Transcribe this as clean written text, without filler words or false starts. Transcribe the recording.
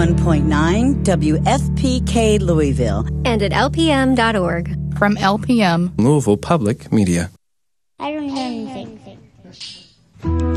91.9 WFPK Louisville. And at lpm.org. From LPM, Louisville Public Media.